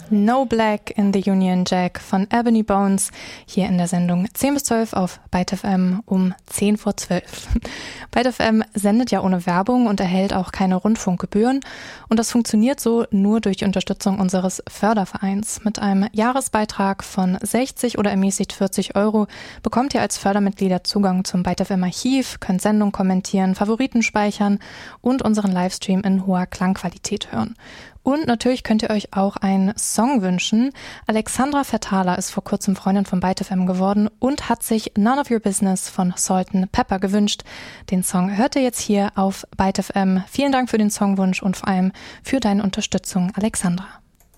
No Black in the Union Jack von Ebony Bones hier in der Sendung 10 bis 12 auf Byte FM um 10 vor 12. Byte FM sendet ja ohne Werbung und erhält auch keine Rundfunkgebühren und das funktioniert so nur durch die Unterstützung unseres Fördervereins. Mit einem Jahresbeitrag von 60 oder ermäßigt 40 € bekommt ihr als Fördermitglieder Zugang zum Byte FM Archiv, könnt Sendungen kommentieren, Favoriten speichern und unseren Livestream in hoher Klangqualität hören. Und natürlich könnt ihr euch auch einen Song wünschen. Alexandra Verthaler ist vor kurzem Freundin von Byte FM geworden und hat sich None of Your Business von Salt&Pepper gewünscht. Den Song hört ihr jetzt hier auf Byte FM. Vielen Dank für den Songwunsch und vor allem für deine Unterstützung, Alexandra.